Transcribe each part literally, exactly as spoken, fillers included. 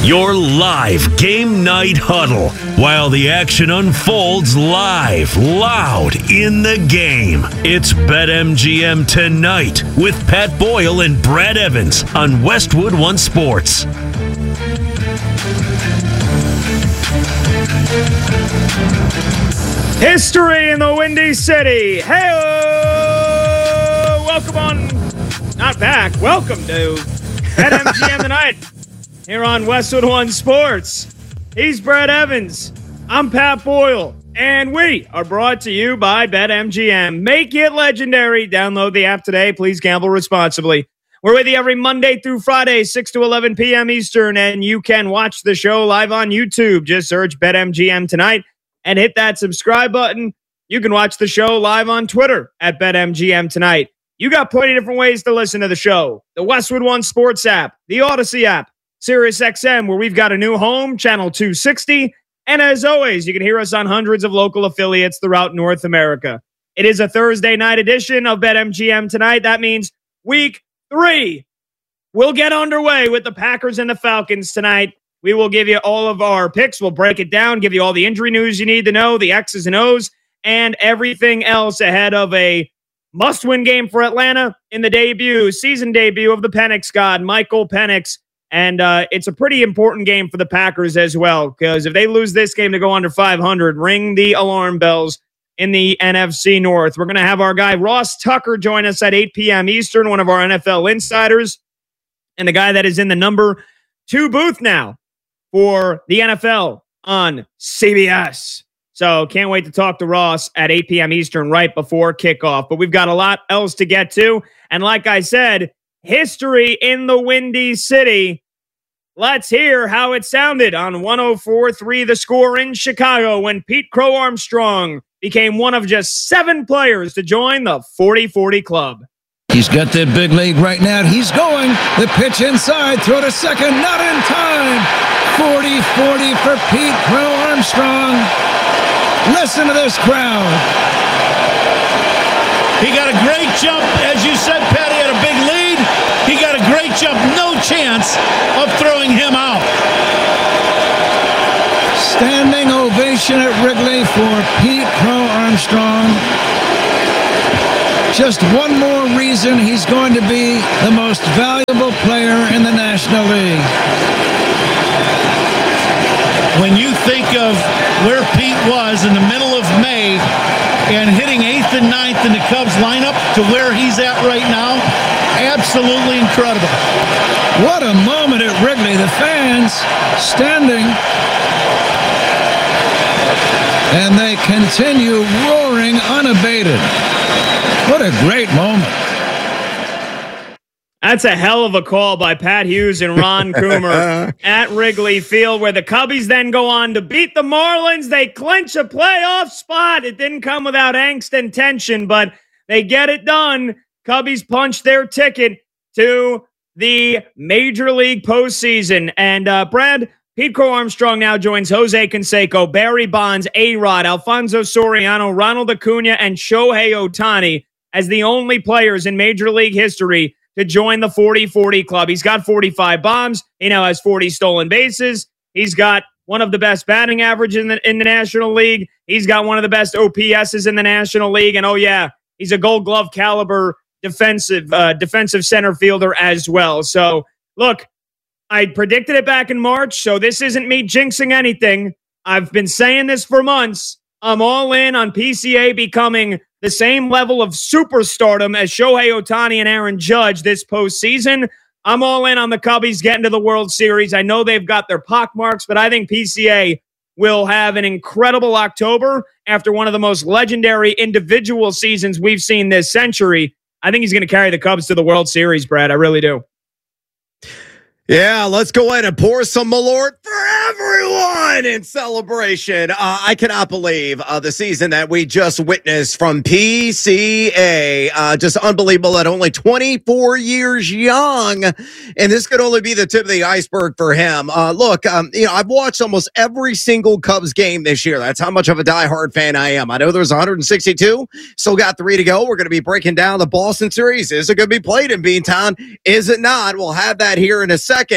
Your live game night huddle while the action unfolds live, loud in the game. It's BetMGM Tonight with Pat Boyle and Brad Evans on Westwood One Sports. History in the Windy City. Hey, welcome on, not back, welcome to BetMGM Tonight here on Westwood One Sports. He's Brad Evans. I'm Pat Boyle. And we are brought to you by BetMGM. Make it legendary. Download the app today. Please gamble responsibly. We're with you every Monday through Friday, six to eleven p.m. Eastern. And you can watch the show live on YouTube. Just search BetMGM Tonight and hit that subscribe button. You can watch the show live on Twitter at BetMGM Tonight. You got plenty of different ways to listen to the show. The Westwood One Sports app, the Odyssey app, SiriusXM, where we've got a new home, Channel two sixty. And as always, you can hear us on hundreds of local affiliates throughout North America. It is a Thursday night edition of BetMGM Tonight. That means week three will get underway with the Packers and the Falcons tonight. We will give you all of our picks. We'll break it down, give you all the injury news you need to know, the X's and O's, and everything else ahead of a must-win game for Atlanta in the debut, season debut of the Penix God, Michael Penix. And uh, it's a pretty important game for the Packers as well, because if they lose this game to go under five hundred, ring the alarm bells in the N F C North. We're going to have our guy Ross Tucker join us at eight p.m. Eastern, one of our N F L insiders, and the guy that is in the number two booth now for the N F L on C B S. So can't wait to talk to Ross at eight p.m. Eastern right before kickoff. But we've got a lot else to get to. And like I said, history in the Windy City. Let's hear how it sounded on one oh four point three The Score in Chicago when Pete Crow Armstrong became one of just seven players to join the forty forty club. He's got that big lead right now. He's going. The pitch inside. Throw to second. Not in time. forty forty for Pete Crow Armstrong. Listen to this crowd. He got a great jump. As you said, Pat, he had a big lead. He got a great jump. No chance of throwing him out. Standing ovation at Wrigley for Pete Crow Armstrong. Just one more reason he's going to be the most valuable player in the National League. When you think of where Pete was in the middle of May and hitting eighth and ninth in the Cubs lineup to where he's at right now, absolutely incredible. What a moment at Wrigley. The fans standing, and they continue roaring unabated. What a great moment. That's a hell of a call by Pat Hughes and Ron Coomer at Wrigley Field, where the Cubbies then go on to beat the Marlins. They clinch a playoff spot. It didn't come without angst and tension, but they get it done. Cubbies punch their ticket to the Major League postseason. And uh, Brad, Pete Crow Armstrong now joins Jose Canseco, Barry Bonds, A-Rod, Alfonso Soriano, Ronald Acuna, and Shohei Ohtani as the only players in Major League history to join the forty forty club. He's got forty-five bombs. He now has forty stolen bases. He's got one of the best batting averages in the, in the National League. He's got one of the best O P S's in the National League. And oh yeah, he's a Gold Glove caliber defensive uh, defensive center fielder as well. So look, I predicted it back in March, so this isn't me jinxing anything. I've been saying this for months. I'm all in on P C A becoming the same level of superstardom as Shohei Ohtani and Aaron Judge this postseason. I'm all in on the Cubbies getting to the World Series. I know they've got their pockmarks, but I think P C A will have an incredible October after one of the most legendary individual seasons we've seen this century. I think he's going to carry the Cubs to the World Series, Brad. I really do. Yeah, let's go ahead and pour some Malort for everyone in celebration. Uh, I cannot believe uh, the season that we just witnessed from P C A. Uh, just unbelievable at only twenty-four years young. And this could only be the tip of the iceberg for him. Uh, look, um, you know, I've watched almost every single Cubs game this year. That's how much of a diehard fan I am. I know there's one hundred sixty-two. Still got three to go. We're going to be breaking down the Boston series. Is it going to be played in Beantown? Is it not? We'll have that here in a second. Second,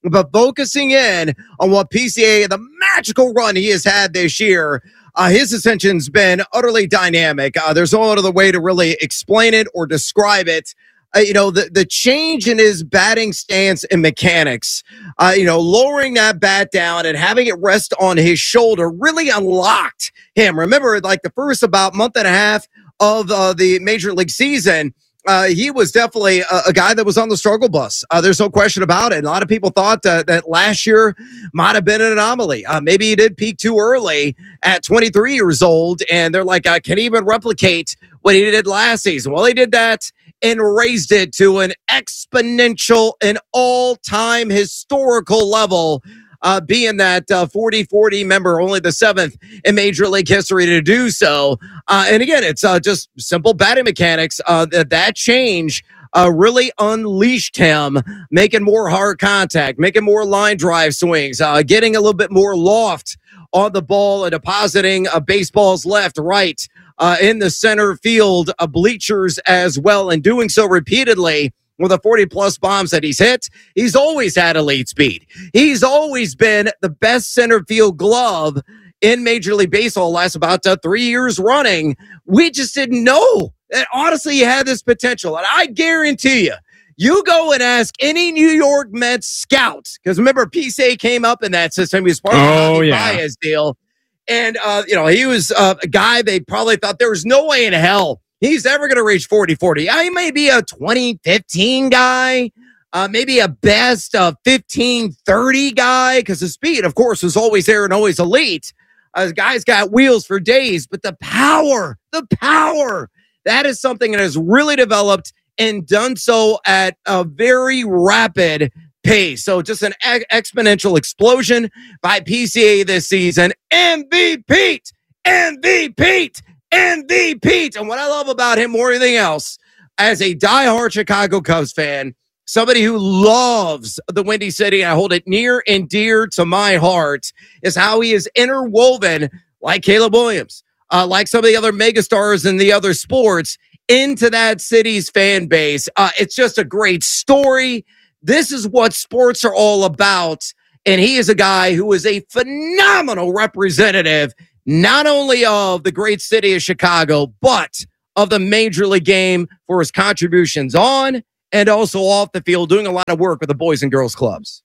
but focusing in on what P C A, the magical run he has had this year, uh, his ascension's been utterly dynamic. Uh, there's no other way to really explain it or describe it. Uh, you know, the, the change in his batting stance and mechanics, uh, you know, lowering that bat down and having it rest on his shoulder really unlocked him. Remember, like the first about month and a half of uh, the Major League season, uh, he was definitely a, a guy that was on the struggle bus. Uh, there's no question about it. And a lot of people thought uh, that last year might have been an anomaly. Uh, maybe he did peak too early at twenty-three years old. And they're like, uh, can he even replicate what he did last season? Well, he did that and raised it to an exponential and all-time historical level, uh, being that uh, forty forty member, only the seventh in Major League history to do so. Uh, and again, it's uh, just simple batting mechanics. Uh, that, that change uh, really unleashed him, making more hard contact, making more line drive swings, uh, getting a little bit more loft on the ball and depositing uh, baseballs left, right, Uh, in the center field uh, bleachers as well, and doing so repeatedly with the forty plus bombs that he's hit. He's always had elite speed. He's always been the best center field glove in Major League Baseball last about uh, three years running. We just didn't know that honestly he had this potential. And I guarantee you, you go and ask any New York Mets scouts, because remember, P C A came up in that system. He was part of Oh, the yeah. Baez deal. And, uh, you know, he was uh, a guy they probably thought there was no way in hell he's ever going to reach forty forty. Uh, he may be a twenty fifteen guy, uh, maybe a best uh, fifteen thirty guy, because the speed, of course, was always there and always elite. Uh, the guy's got wheels for days, but the power, the power, that is something that has really developed and done so at a very rapid pace. So just an ex- exponential explosion by P C A this season. M V P, M V P, M V P. And what I love about him more than anything else, as a diehard Chicago Cubs fan, somebody who loves the Windy City, and I hold it near and dear to my heart, is how he is interwoven, like Caleb Williams, uh, like some of the other megastars in the other sports, into that city's fan base. Uh, it's just a great story. This is what sports are all about. And he is a guy who is a phenomenal representative, not only of the great city of Chicago, but of the Major League game for his contributions on and also off the field, doing a lot of work with the boys and girls clubs.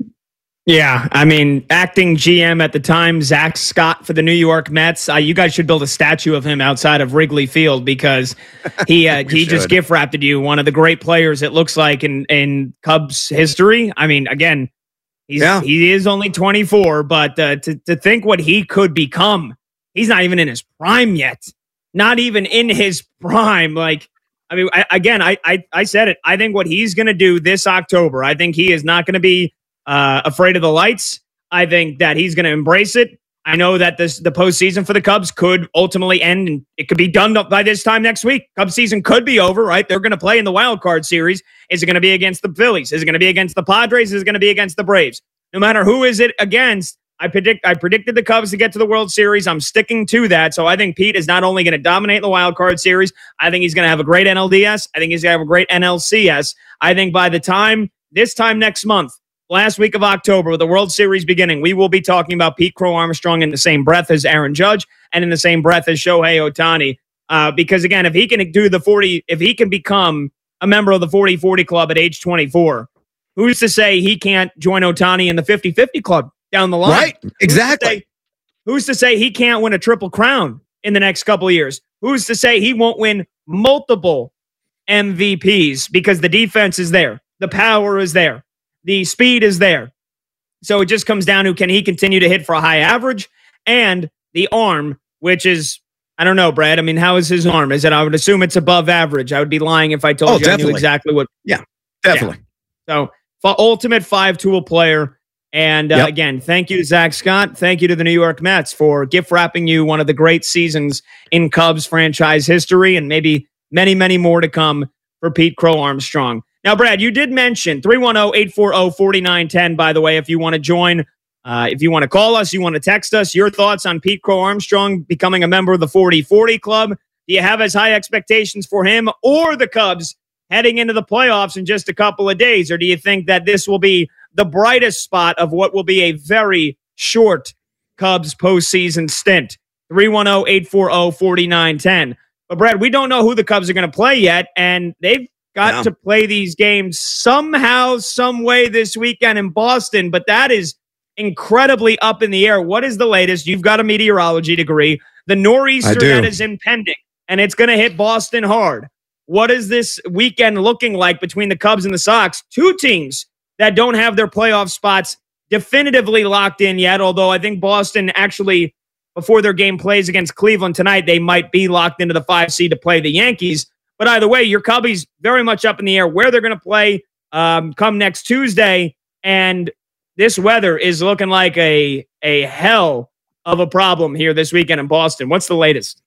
Yeah, I mean, acting G M at the time, Zach Scott for the New York Mets. Uh, you guys should build a statue of him outside of Wrigley Field, because he uh, he should. just gift wrapped you, one of the great players it looks like in in Cubs history. I mean, again, he's Yeah. he is only twenty-four, but uh, to to think what he could become, he's not even in his prime yet. Not even in his prime. Like, I mean, I, again, I, I I said it. I think what he's going to do this October, I think he is not going to be Uh, afraid of the lights. I think that he's going to embrace it. I know that this the postseason for the Cubs could ultimately end, and it could be done by this time next week. Cubs season could be over, right? They're going to play in the wild card series. Is it going to be against the Phillies? Is it going to be against the Padres? Is it going to be against the Braves? No matter who is it against, I predict I predicted the Cubs to get to the World Series. I'm sticking to that. So I think Pete is not only going to dominate the wild card series, I think he's going to have a great N L D S. I think he's going to have a great N L C S. I think by the time this time next month, last week of October, with the World Series beginning, we will be talking about Pete Crow Armstrong in the same breath as Aaron Judge and in the same breath as Shohei Ohtani. Uh, because again, if he can do the forty, if he can become a member of the forty forty club at age twenty-four, who's to say he can't join Ohtani in the fifty fifty club down the line? Right, exactly. Who's to say, who's to say he can't win a triple crown in the next couple of years? Who's to say he won't win multiple M V Ps? Because the defense is there, the power is there, the speed is there. So it just comes down to, can he continue to hit for a high average, and the arm, which is, I don't know, Brad. I mean, how is his arm? Is it, I would assume it's above average. I would be lying if I told Oh, you definitely. I knew exactly what. Yeah, definitely. So f- ultimate five-tool player. And uh, Yep. again, thank you to Zach Scott. Thank you to the New York Mets for gift wrapping you one of the great seasons in Cubs franchise history, and maybe many, many more to come for Pete Crow Armstrong. Now, Brad, you did mention three one zero, eight four zero, four nine one zero, by the way, if you want to join, uh, if you want to call us, you want to text us, your thoughts on Pete Crow Armstrong becoming a member of the forty forty club. Do you have as high expectations for him or the Cubs heading into the playoffs in just a couple of days? Or do you think that this will be the brightest spot of what will be a very short Cubs postseason stint. three one zero, eight four zero, four nine one zero. But, Brad, we don't know who the Cubs are going to play yet, and they've got yeah. to play these games somehow, some way this weekend in Boston, but that is incredibly up in the air. What is the latest? You've got a meteorology degree. The nor'easter that is impending, and it's going to hit Boston hard. What is this weekend looking like between the Cubs and the Sox? Two teams that don't have their playoff spots definitively locked in yet, although I think Boston actually, before their game plays against Cleveland tonight, they might be locked into the five seed to play the Yankees. But either way, your Cubbies very much up in the air where they're going to play um, come next Tuesday. And this weather is looking like a, a hell of a problem here this weekend in Boston. What's the latest?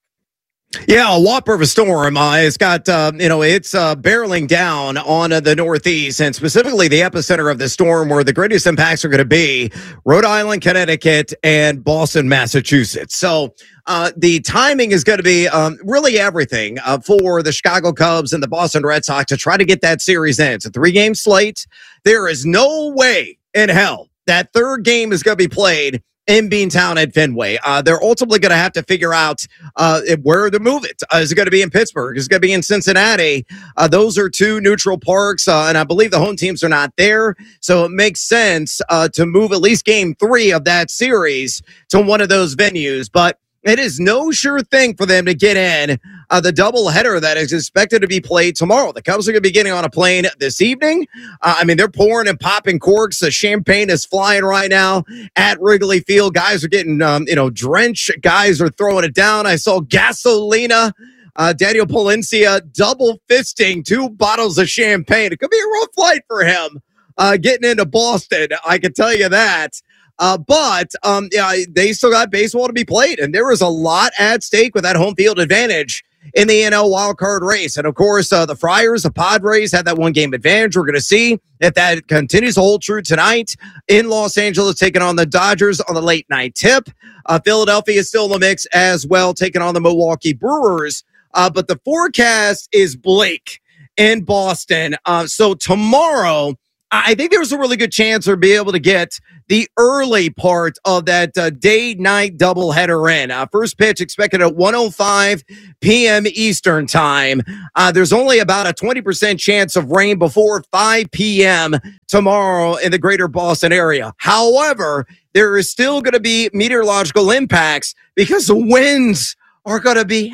Yeah, a whopper of a storm. Uh, it's got, uh, you know, it's uh, barreling down on uh, the Northeast, and specifically the epicenter of the storm where the greatest impacts are going to be Rhode Island, Connecticut, and Boston, Massachusetts. So uh, the timing is going to be um, really everything uh, for the Chicago Cubs and the Boston Red Sox to try to get that series in. It's a three-game slate. There is no way in hell that third game is going to be played in Beantown at Fenway. Uh, they're ultimately going to have to figure out uh, where to move it. Uh, is it going to be in Pittsburgh? Is it going to be in Cincinnati? Uh, those are two neutral parks, uh, and I believe the home teams are not there. So it makes sense uh, to move at least game three of that series to one of those venues. But it is no sure thing for them to get in uh, the doubleheader that is expected to be played tomorrow. The Cubs are going to be getting on a plane this evening. Uh, I mean, they're pouring and popping corks. The champagne is flying right now at Wrigley Field. Guys are getting, um, you know, drenched. Guys are throwing it down. I saw Gasolina, uh, Daniel Palencia double fisting two bottles of champagne. It could be a rough flight for him uh, getting into Boston. I can tell you that. Uh, but um, yeah, they still got baseball to be played, and there is a lot at stake with that home field advantage in the N L wildcard race. And, of course, uh, the Friars, the Padres had that one-game advantage. We're going to see if that continues to hold true tonight in Los Angeles, taking on the Dodgers on the late-night tip. Uh, Philadelphia is still in the mix as well, taking on the Milwaukee Brewers. Uh, but the forecast is bleak in Boston. Uh, so tomorrow, I think there's a really good chance we'll be able to get the early part of that uh, day-night doubleheader in. Uh, first pitch expected at one oh five p.m. Eastern time. Uh, there's only about a twenty percent chance of rain before five p.m. tomorrow in the greater Boston area. However, there is still going to be meteorological impacts because the winds are going to be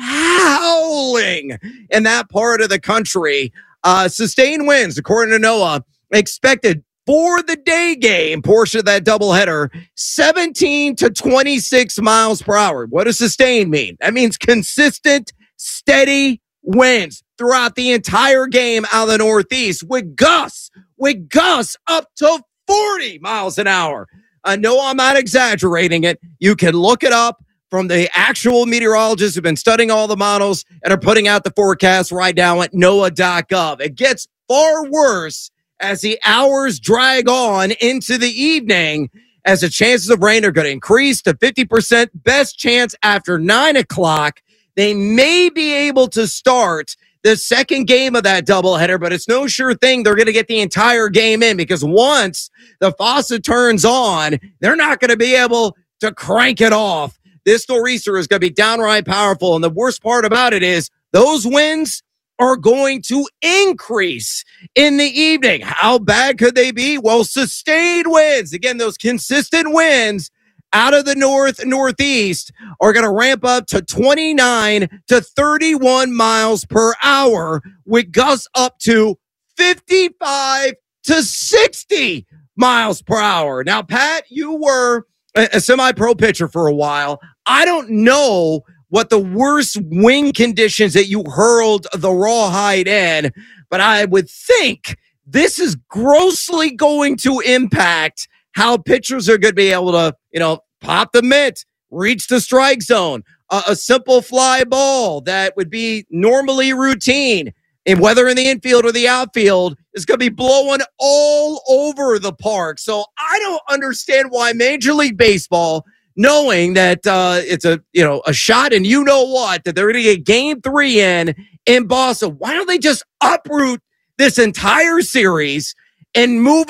howling in that part of the country. Uh, sustained winds, according to NOAA, expected for the day game portion of that doubleheader, seventeen to twenty-six miles per hour. What does sustained mean? That means consistent, steady winds throughout the entire game out of the Northeast with gusts, with gusts up to forty miles an hour. I know I'm not exaggerating it. You can look it up from the actual meteorologists who've been studying all the models and are putting out the forecast right now at N O A A dot gov. It gets far worse as the hours drag on into the evening, as the chances of rain are going to increase to fifty percent. Best chance after nine o'clock. They may be able to start the second game of that doubleheader, but it's no sure thing they're going to get the entire game in, because once the faucet turns on, they're not going to be able to crank it off. This nor'easter is going to be downright powerful, and the worst part about it is those winds are going to increase in the evening. How bad could they be? Well, sustained winds, again, those consistent winds out of the north northeast are going to ramp up to twenty-nine to thirty-one miles per hour with gusts up to fifty-five to sixty miles per hour. Now, Pat, you were a, a semi-pro pitcher for a while. I don't know what the worst wind conditions that you hurled the rawhide in, but I would think this is grossly going to impact how pitchers are going to be able to, you know, pop the mitt, reach the strike zone. Uh, a simple fly ball that would be normally routine, and whether in the infield or the outfield, is going to be blowing all over the park. So I don't understand why Major League Baseball, knowing that uh, it's a, you know, a shot and you know what, that they're going to get game three in in Boston, why don't they just uproot this entire series and move it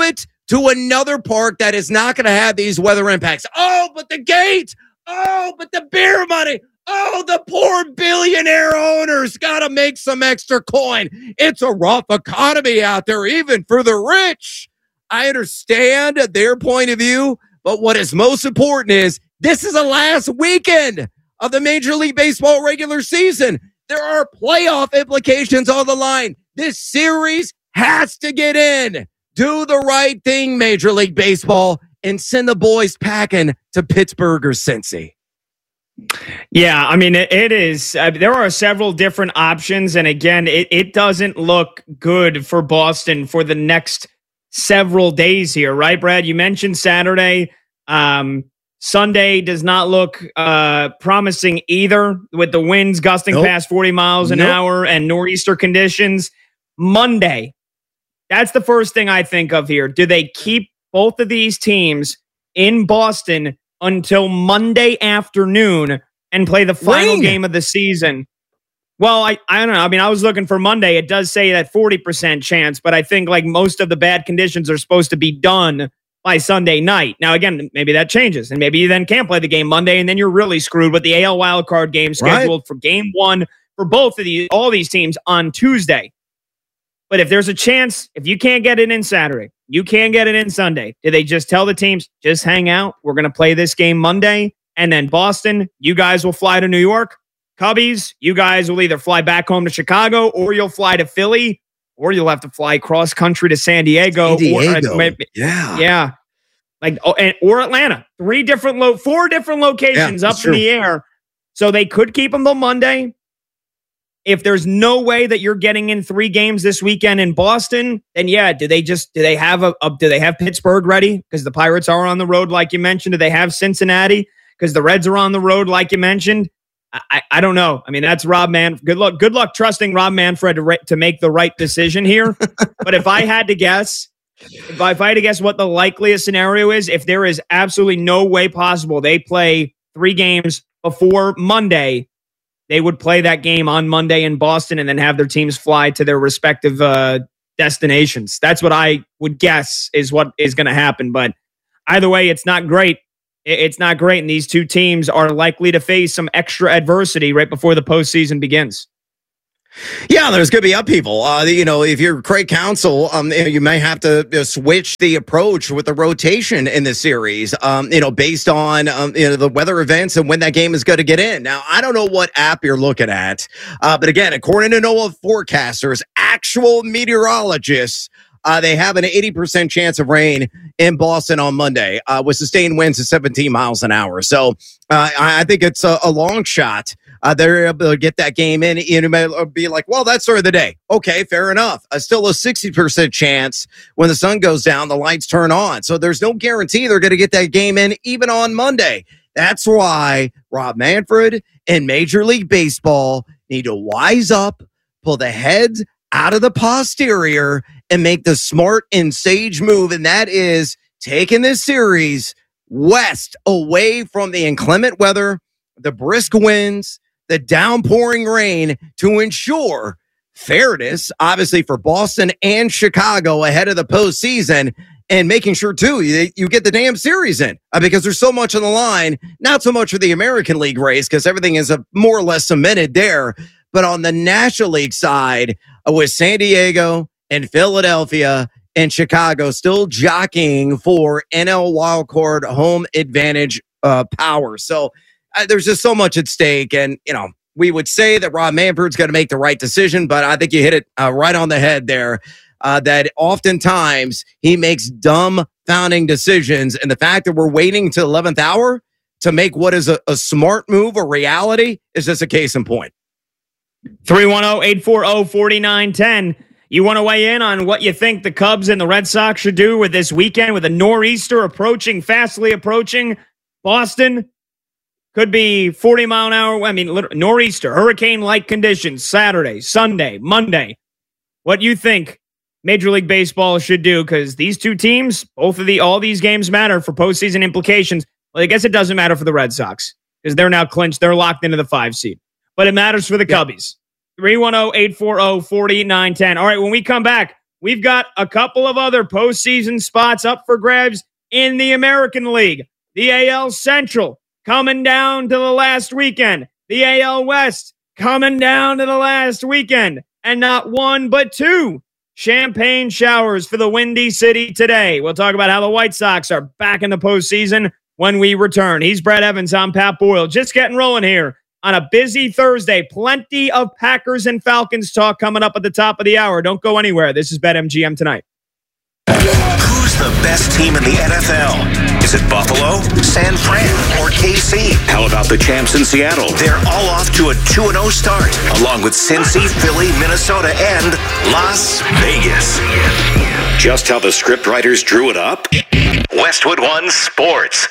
to another park that is not going to have these weather impacts. Oh, but the gate. Oh, but the beer money. Oh, the poor billionaire owners got to make some extra coin. It's a rough economy out there, even for the rich. I understand their point of view, but what is most important is this is the last weekend of the Major League Baseball regular season. There are playoff implications on the line. This series has to get in. Do the right thing, Major League Baseball, and send the boys packing to Pittsburgh or Cincy. Yeah, I mean, it, it is. Uh, there are several different options. And again, it, it doesn't look good for Boston for the next several days here, right, Brad? You mentioned Saturday. Um, Sunday does not look uh, promising either, with the winds gusting nope. past forty miles an nope. hour and nor'easter conditions. Monday, that's the first thing I think of here. Do they keep both of these teams in Boston until Monday afternoon and play the final Rain. game of the season? Well, I, I don't know. I mean, I was looking for Monday. It does say that forty percent chance, but I think like most of the bad conditions are supposed to be done by Sunday night. Now, again, maybe that changes, and maybe you then can't play the game Monday, and then you're really screwed with the A L wildcard game scheduled right. for game one for both of these, all these teams on Tuesday. But if there's a chance, if you can't get it in Saturday, you can get it in Sunday. Did they just tell the teams, just hang out? We're going to play this game Monday, and then Boston, you guys will fly to New York. Cubbies, you guys will either fly back home to Chicago, or you'll fly to Philly, or you'll have to fly cross country to San Diego. San Diego. Or, yeah. Yeah. Like, oh, and, or Atlanta. Three different, lo- four different locations yeah, up true. in the air. So they could keep them till Monday. If there's no way that you're getting in three games this weekend in Boston, then yeah, do they just, do they have a, a do they have Pittsburgh ready? Because the Pirates are on the road, like you mentioned. Do they have Cincinnati? Because the Reds are on the road, like you mentioned. I, I don't know. I mean, that's Rob Man. Good luck. Good luck trusting Rob Manfred to, re- to make the right decision here. But if I had to guess, if I, if I had to guess what the likeliest scenario is, if there is absolutely no way possible they play three games before Monday, they would play that game on Monday in Boston and then have their teams fly to their respective uh, destinations. That's what I would guess is what is going to happen. But either way, it's not great. It's not great, and these two teams are likely to face some extra adversity right before the postseason begins. Yeah, there's going to be upheaval. Uh, you know, if you're Craig Counsell, um, you may have to uh, switch the approach with the rotation in the series, um, you know, based on um, you know the weather events and when that game is going to get in. Now, I don't know what app you're looking at, uh, but again, according to NOAA forecasters, actual meteorologists, Uh, they have an eighty percent chance of rain in Boston on Monday uh, with sustained winds of seventeen miles an hour. So uh, I think it's a, a long shot. Uh, they're able to get that game in. You may be like, well, that's sort of the day. Okay, fair enough. Uh, still a sixty percent chance when the sun goes down, the lights turn on. So there's no guarantee they're going to get that game in even on Monday. That's why Rob Manfred and Major League Baseball need to wise up, pull the heads out of the posterior, and make the smart and sage move, and that is taking this series west, away from the inclement weather, the brisk winds, the downpouring rain, to ensure fairness, obviously, for Boston and Chicago ahead of the postseason, and making sure, too, you, you get the damn series in, uh, because there's so much on the line, not so much for the American League race, because everything is uh, more or less cemented there, but on the National League side, uh, with San Diego and Philadelphia and Chicago still jockeying for N L wildcard home advantage uh, power. So uh, there's just so much at stake. And, you know, we would say that Rob Manfred's going to make the right decision, but I think you hit it uh, right on the head there, uh, that oftentimes he makes dumb founding decisions. And the fact that we're waiting to the eleventh hour to make what is a, a smart move a reality is just a case in point. three one zero, eight four zero, four nine one zero. You want to weigh in on what you think the Cubs and the Red Sox should do with this weekend with a nor'easter approaching, fastly approaching Boston? Could be forty mile an hour. I mean, nor'easter, hurricane-like conditions, Saturday, Sunday, Monday. What you think Major League Baseball should do? Because these two teams, both of the, all these games matter for postseason implications. Well, I guess it doesn't matter for the Red Sox because they're now clinched. They're locked into the five seed. But it matters for the Cubbies. three one zero, eight four zero, four nine one zero. All right, when we come back, we've got a couple of other postseason spots up for grabs in the American League. The A L Central coming down to the last weekend. The A L West coming down to the last weekend. And not one, but two champagne showers for the Windy City today. We'll talk about how the White Sox are back in the postseason when we return. He's Brett Evans. I'm Pat Boyle. Just getting rolling here on a busy Thursday. Plenty of Packers and Falcons talk coming up at the top of the hour. Don't go anywhere. This is BetMGM Tonight. Who's the best team in the N F L? Is it Buffalo, San Fran, or K C? How about the champs in Seattle? They're all off to a two and oh start, along with Cincy, Philly, Minnesota, and Las Vegas. Just how the scriptwriters drew it up? Westwood One Sports.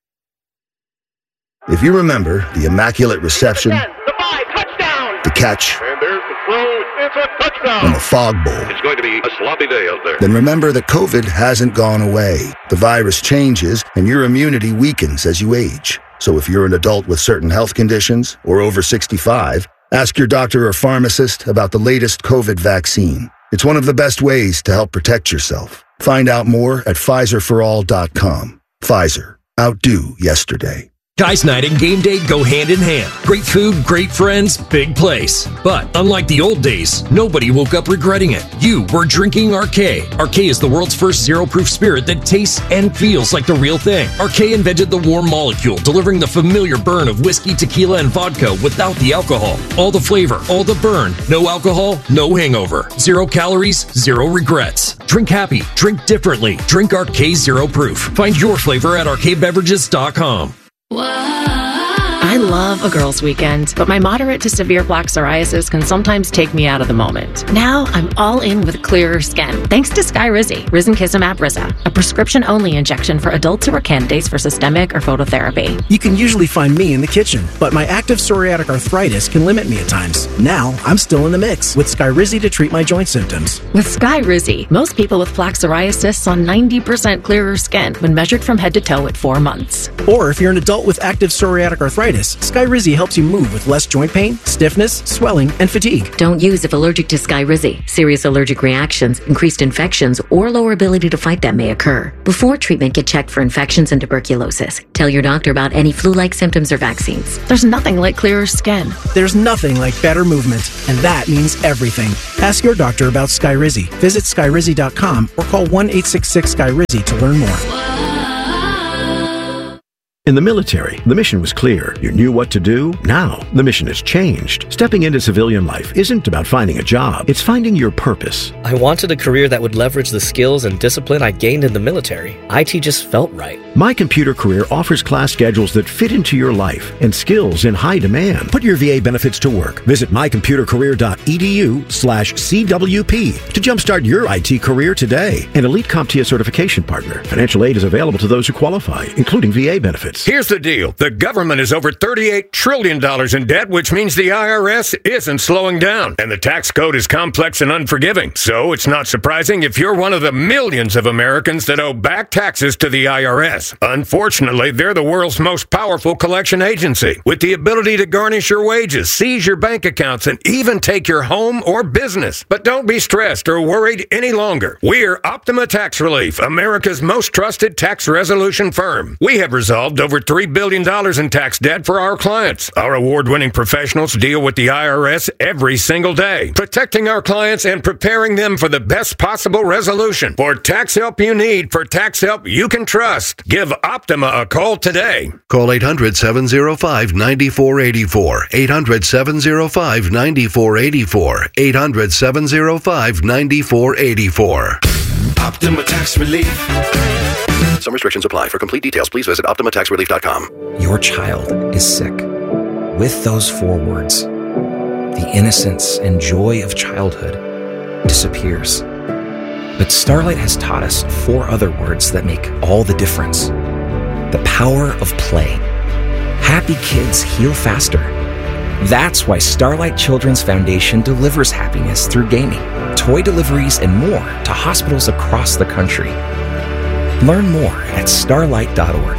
If you remember the immaculate reception, the five, touchdown, the catch, and there's the throw, it's a touchdown, and the fog bowl, it's going to be a sloppy day out there. Then remember that COVID hasn't gone away. The virus changes, and your immunity weakens as you age. So if you're an adult with certain health conditions or over sixty-five, ask your doctor or pharmacist about the latest COVID vaccine. It's one of the best ways to help protect yourself. Find out more at Pfizer for all dot com. Pfizer. Outdo yesterday. Guys Night and Game Day go hand in hand. Great food, great friends, big place. But unlike the old days, nobody woke up regretting it. You were drinking Arcade. Arcade is the world's first zero-proof spirit that tastes and feels like the real thing. Arcade invented the warm molecule, delivering the familiar burn of whiskey, tequila, and vodka without the alcohol. All the flavor, all the burn. No alcohol, no hangover. Zero calories, zero regrets. Drink happy, drink differently. Drink Arcade Zero Proof. Find your flavor at arcade beverages dot com. I love a girls' weekend, but my moderate to severe plaque psoriasis can sometimes take me out of the moment. Now I'm all in with clearer skin, thanks to Skyrizi, Risankizumab Riza, a prescription-only injection for adults who are candidates for systemic or phototherapy. You can usually find me in the kitchen, but my active psoriatic arthritis can limit me at times. Now I'm still in the mix with Skyrizi to treat my joint symptoms. With Skyrizi, most people with plaque psoriasis saw ninety percent clearer skin when measured from head to toe at four months. Or if you're an adult with active psoriatic arthritis, Skyrizi helps you move with less joint pain, stiffness, swelling, and fatigue. Don't use if allergic to Skyrizi. Serious allergic reactions, increased infections, or lower ability to fight them may occur. Before treatment, get checked for infections and tuberculosis. Tell your doctor about any flu-like symptoms or vaccines. There's nothing like clearer skin. There's nothing like better movement, and that means everything. Ask your doctor about Skyrizi. Visit Skyrizi dot com or call one eight six six Skyrizi to learn more. In the military, the mission was clear. You knew what to do. Now, the mission has changed. Stepping into civilian life isn't about finding a job. It's finding your purpose. I wanted a career that would leverage the skills and discipline I gained in the military. I T just felt right. My Computer Career offers class schedules that fit into your life and skills in high demand. Put your V A benefits to work. Visit my computer career dot e d u slash C W P to jumpstart your I T career today. An elite CompTIA certification partner. Financial aid is available to those who qualify, including V A benefits. Here's the deal. The government is over thirty-eight trillion dollars in debt, which means the I R S isn't slowing down. And the tax code is complex and unforgiving. So it's not surprising if you're one of the millions of Americans that owe back taxes to the I R S. Unfortunately, they're the world's most powerful collection agency, with the ability to garnish your wages, seize your bank accounts, and even take your home or business. But don't be stressed or worried any longer. We're Optima Tax Relief, America's most trusted tax resolution firm. We have resolved over three billion dollars in tax debt for our clients. Our award-winning professionals deal with the I R S every single day, protecting our clients and preparing them for the best possible resolution. For tax help you need, for tax help you can trust, give Optima a call today. Call eight hundred, seven oh five, nine four eight four. eight hundred, seven oh five, nine four eight four. eight hundred, seven oh five, nine four eight four. Optima Tax Relief. Some restrictions apply. For complete details, please visit optima tax relief dot com. Your child is sick. With those four words, the innocence and joy of childhood disappears. But Starlight has taught us four other words that make all the difference. The power of play. Happy kids heal faster. That's why Starlight Children's Foundation delivers happiness through gaming, toy deliveries, and more to hospitals across the country. Learn more at starlight dot org.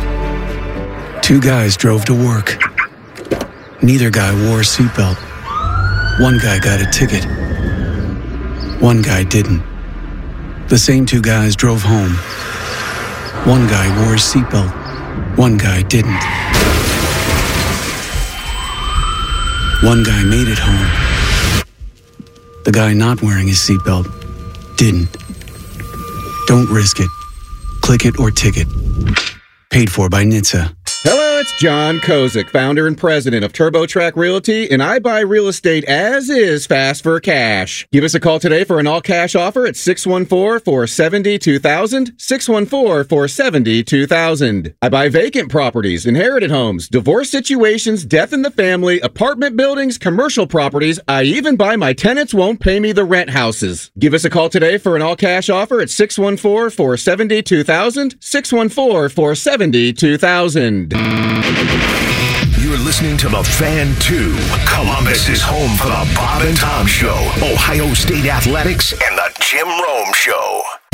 Two guys drove to work. Neither guy wore a seatbelt. One guy got a ticket. One guy didn't. The same two guys drove home. One guy wore his seatbelt. One guy didn't. One guy made it home. The guy not wearing his seatbelt didn't. Don't risk it. Click it or ticket. Paid for by N H T S A. Hello, it's John Kozik, founder and president of TurboTrack Realty, and I buy real estate as is, fast for cash. Give us a call today for an all-cash offer at six one four, four seven zero, two thousand, six one four, four seven zero, two thousand. I buy vacant properties, inherited homes, divorce situations, death in the family, apartment buildings, commercial properties. I even buy my tenants won't pay me the rent houses. Give us a call today for an all-cash offer at six one four, four seven zero, two thousand, six one four, four seven zero, two thousand. You're listening to The Fan two. Columbus is home for the Bob and Tom Show, Ohio State Athletics, and the Jim Rome Show.